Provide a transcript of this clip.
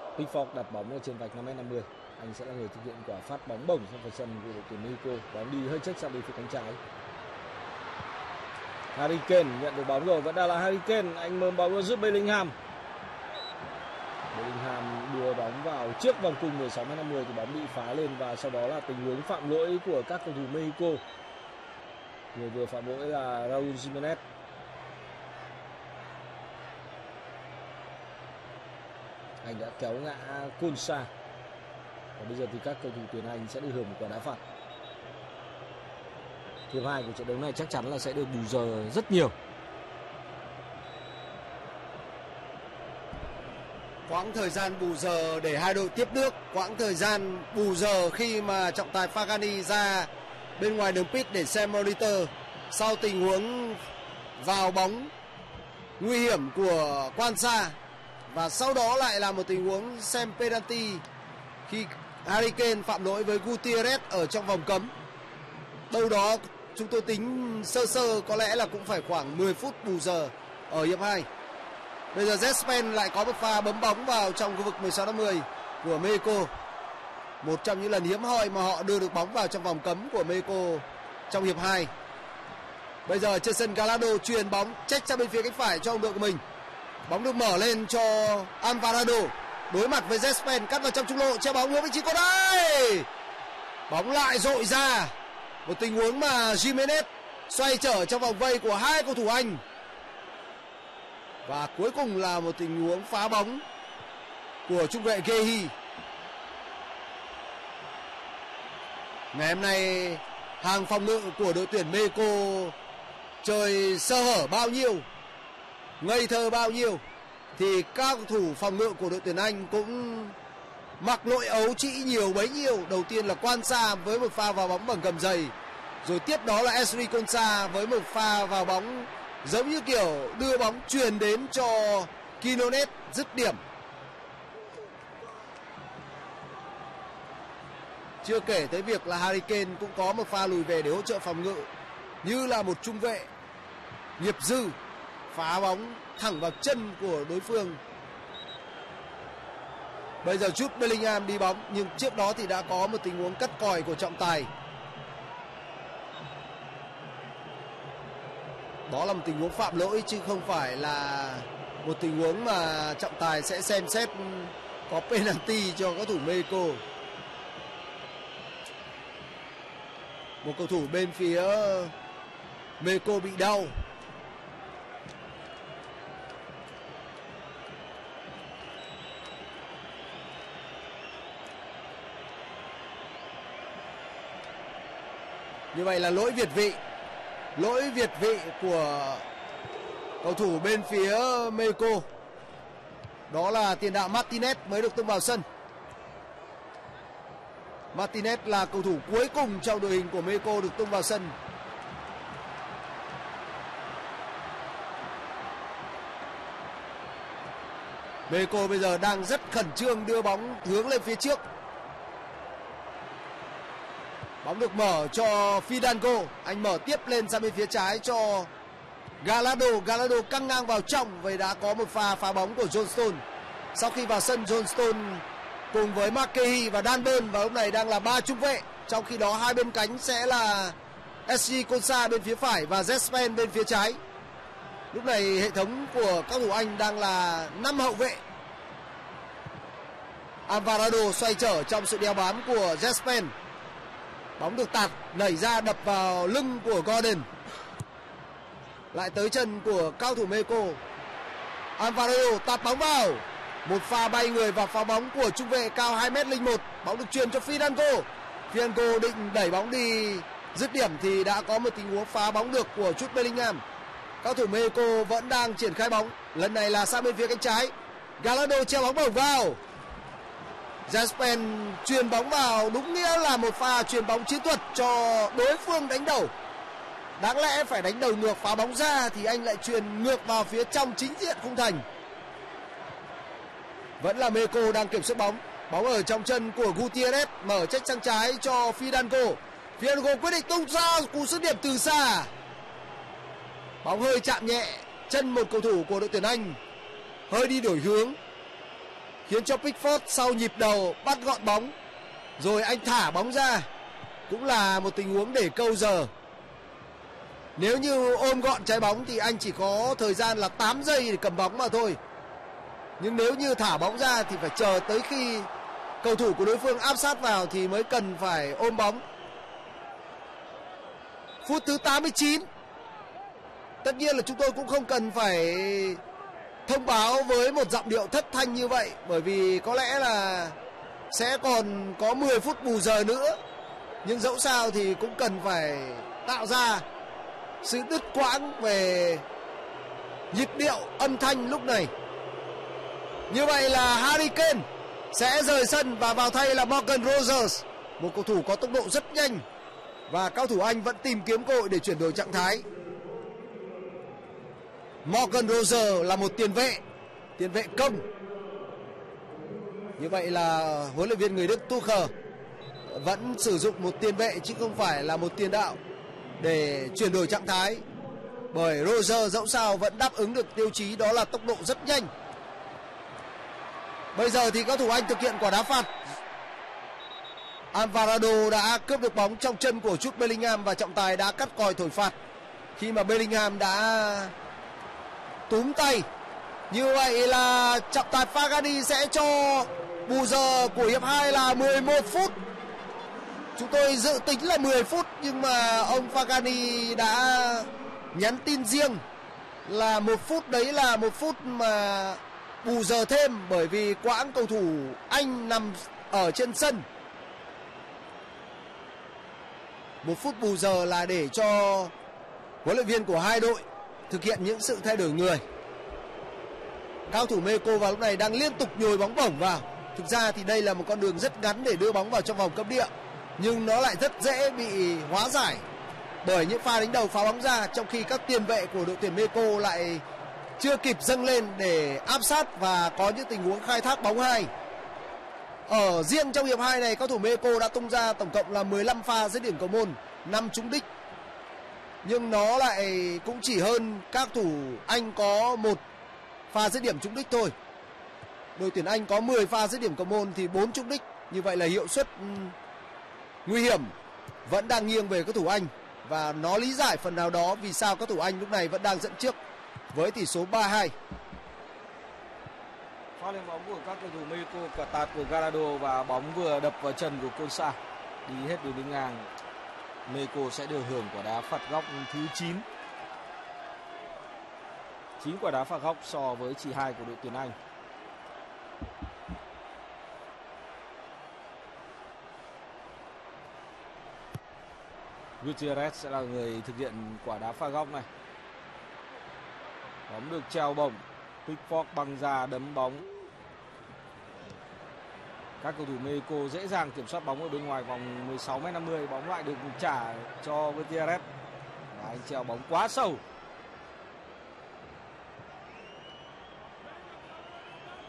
Pickford đặt bóng ở trên vạch 5m50. Anh sẽ là người thực hiện quả phát bóng bổng trong phần sân của đội tuyển Mexico. Bóng đi hơi chếch sang bên phía cánh trái. Harry Kane nhận được bóng rồi, vẫn đang là Harry Kane. Anh mớm bóng giúp Bellingham. Bellingham đưa bóng vào trước vòng cung 16m50 thì bóng bị phá lên và sau đó là tình huống phạm lỗi của các cầu thủ Mexico. Người vừa phạm lỗi là Raúl Jiménez. Anh đã kéo ngã Konsa. Và bây giờ thì các cầu thủ tuyển Anh sẽ được hưởng một quả đá phạt. Hiệp 2 của trận đấu này chắc chắn là sẽ được bù giờ rất nhiều. Quãng thời gian bù giờ để hai đội tiếp nước, quãng thời gian bù giờ khi mà trọng tài Pagani ra bên ngoài đường pit để xem monitor sau tình huống vào bóng nguy hiểm của Konsa, và sau đó lại là một tình huống xem penalty khi Harry Kane phạm lỗi với Gutierrez ở trong vòng cấm. Đâu đó chúng tôi tính sơ sơ có lẽ là cũng phải khoảng 10 phút bù giờ ở hiệp 2. Bây giờ Jespen lại có một pha bấm bóng vào trong khu vực 16m10 của Mexico. Một trong những lần hiếm hoi mà họ đưa được bóng vào trong vòng cấm của Mexico trong hiệp 2. Bây giờ trên sân Gallardo truyền bóng check sang bên phía cánh phải cho ông đội của mình. Bóng được mở lên cho Alvarado. Đối mặt với Jespen, cắt vào trong trung lộ, treo bóng hướng vị trí có đây. Bóng lại dội ra. Một tình huống mà Jimenez xoay trở trong vòng vây của hai cầu thủ Anh. Và cuối cùng là một tình huống phá bóng của trung vệ Gehi. Ngày hôm nay hàng phòng ngự của đội tuyển Mexico chơi sơ hở bao nhiêu, ngây thơ bao nhiêu thì các cầu thủ phòng ngự của đội tuyển Anh cũng mặc lỗi ấu trĩ nhiều bấy nhiêu. Đầu tiên là Konsa với một pha vào bóng bằng cầm giày, rồi tiếp đó là Ezri Konsa với một pha vào bóng giống như kiểu đưa bóng truyền đến cho Quinones dứt điểm. Chưa kể tới việc là Harry Kane cũng có một pha lùi về để hỗ trợ phòng ngự như là một trung vệ nghiệp dư, phá bóng thẳng vào chân của đối phương. Bây giờ Jude Bellingham đi bóng, nhưng trước đó thì đã có một tình huống cắt còi của trọng tài. Đó là một tình huống phạm lỗi chứ không phải là một tình huống mà trọng tài sẽ xem xét có penalty cho các thủ Mexico. Một cầu thủ bên phía Mexico bị đau. Như vậy là lỗi việt vị. Lỗi việt vị của cầu thủ bên phía Mexico. Đó là tiền đạo Martinez mới được tung vào sân. Martinez là cầu thủ cuối cùng trong đội hình của Mexico được tung vào sân. Mexico bây giờ đang rất khẩn trương đưa bóng hướng lên phía trước. Bóng được mở cho Fidalgo. Anh mở tiếp lên sang bên phía trái cho Gallardo. Gallardo căng ngang vào trong. Vậy đã có một pha phá bóng của John Stones. Sau khi vào sân, John Stones cùng với Marquez và Dan Burn, và lúc này đang là ba trung vệ. Trong khi đó hai bên cánh sẽ là SG Konsa bên phía phải và Jespen bên phía trái. Lúc này hệ thống của các thủ Anh đang là 5 hậu vệ. Alvarado xoay trở trong sự đeo bám của Jespen. Bóng được tạt nảy ra đập vào lưng của Gordon. Lại tới chân của cao thủ Mexico. Alvarado tạt bóng vào. Một pha bay người và phá bóng của trung vệ cao 2m01. Bóng được truyền cho Fidalgo. Fidalgo định đẩy bóng đi dứt điểm thì đã có một tình huống phá bóng được của Jude Bellingham. Cao thủ Mexico vẫn đang triển khai bóng. Lần này là sang bên phía cánh trái. Gallardo treo bóng bổng vào. Jespen truyền bóng vào, đúng nghĩa là một pha truyền bóng chiến thuật cho đối phương đánh đầu. Đáng lẽ phải đánh đầu ngược, phá bóng ra thì anh lại truyền ngược vào phía trong chính diện khung thành. Vẫn là Mexico đang kiểm soát bóng. Bóng ở trong chân của Gutierrez, mở check sang trái cho Fidalgo. Fidalgo quyết định tung ra cú dứt điểm từ xa. Bóng hơi chạm nhẹ chân một cầu thủ của đội tuyển Anh, hơi đi đổi hướng khiến cho Pickford sau nhịp đầu bắt gọn bóng rồi anh thả bóng ra, cũng là một tình huống để câu giờ. Nếu như ôm gọn trái bóng thì anh chỉ có thời gian là 8 giây để cầm bóng mà thôi. Nhưng nếu như thả bóng ra thì phải chờ tới khi cầu thủ của đối phương áp sát vào thì mới cần phải ôm bóng. Phút thứ 89. Tất nhiên là chúng tôi cũng không cần phải thông báo với một giọng điệu thất thanh như vậy, bởi vì có lẽ là sẽ còn có 10 phút bù giờ nữa. Nhưng dẫu sao thì cũng cần phải tạo ra sự đứt quãng về nhịp điệu âm thanh lúc này. Như vậy là Harry Kane sẽ rời sân và vào thay là Morgan Rogers, một cầu thủ có tốc độ rất nhanh và cao thủ Anh vẫn tìm kiếm cơ hội để chuyển đổi trạng thái. Morgan Rogers là một tiền vệ công. Như vậy là huấn luyện viên người Đức Tuchel vẫn sử dụng một tiền vệ chứ không phải là một tiền đạo để chuyển đổi trạng thái, bởi Rogers dẫu sao vẫn đáp ứng được tiêu chí đó là tốc độ rất nhanh. Bây giờ thì các thủ Anh thực hiện quả đá phạt. Alvarado đã cướp được bóng trong chân của Jude Bellingham và trọng tài đã cắt còi thổi phạt khi mà Bellingham đã túm tay. Như vậy là trọng tài Fagani sẽ cho bù giờ của hiệp 2 là 11 phút. Chúng tôi dự tính là 10 phút nhưng mà ông Fagani đã nhắn tin riêng là 1 phút, đấy là 1 phút mà bù giờ thêm bởi vì quãng cầu thủ Anh nằm ở trên sân. 1 phút bù giờ là để cho huấn luyện viên của hai đội thực hiện những sự thay đổi người. Cao thủ Mexico vào lúc này đang liên tục nhồi bóng bổng vào. Thực ra thì đây là một con đường rất ngắn để đưa bóng vào trong vòng cấm địa, nhưng nó lại rất dễ bị hóa giải bởi những pha đánh đầu phá bóng ra, trong khi các tiền vệ của đội tuyển Mexico lại chưa kịp dâng lên để áp sát và có những tình huống khai thác bóng hay. Ở riêng trong hiệp 2 này, cao thủ Mexico đã tung ra tổng cộng là 15 pha dứt điểm cầu môn, 5 trúng đích. Nhưng nó lại cũng chỉ hơn các thủ Anh có 1 pha dứt điểm trúng đích thôi. Đội tuyển Anh có 10 pha dứt điểm cầu môn thì 4 trúng đích. Như vậy là hiệu suất nguy hiểm vẫn đang nghiêng về các thủ Anh, và nó lý giải phần nào đó vì sao các thủ Anh lúc này vẫn đang dẫn trước với tỷ số 3-2. Pha lên bóng của các cầu thủ Mexico, quả tạt của Gallardo và bóng vừa đập vào chân của Konsa, đi hết đường biên ngang. Mexico sẽ được hưởng quả đá phạt góc thứ 9. 9 quả đá phạt góc so với chỉ 2 của đội tuyển Anh. Gutierrez sẽ là người thực hiện quả đá phạt góc này. Bóng được treo bổng, Pickford băng ra đấm bóng. Các cầu thủ Mexico dễ dàng kiểm soát bóng ở bên ngoài vòng 16m50. Bóng lại được trả cho Gutierrez. Và anh treo bóng quá sâu.